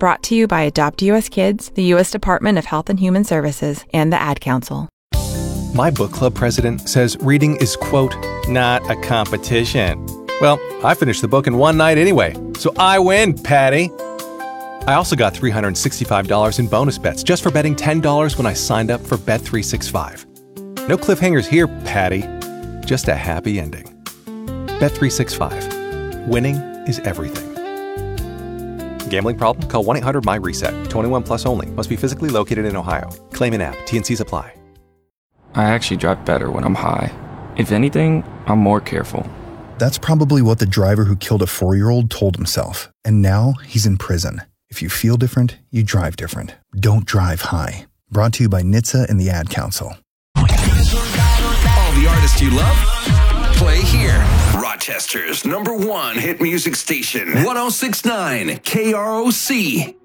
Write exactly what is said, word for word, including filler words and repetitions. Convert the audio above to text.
Brought to you by Adopt U S Kids, the U S Department of Health and Human Services, and the Ad Council. My book club president says reading is, quote, not a competition. Well, I finished the book in one night anyway, so I win, Patty. I also got three hundred sixty-five dollars in bonus bets just for betting ten dollars when I signed up for Bet three sixty-five. No cliffhangers here, Patty. Just a happy ending. Bet three sixty-five. Winning is everything. Gambling problem? Call one eight hundred my reset. twenty-one plus only. Must be physically located in Ohio. Claim in app. T N Cs apply. I actually drive better when I'm high. If anything, I'm more careful. That's probably what the driver who killed a four-year-old told himself. And now he's in prison. If you feel different, you drive different. Don't drive high. Brought to you by N H T S A and the Ad Council. All the artists you love, play here. Rochester's number one hit music station, one oh six point nine K R O C.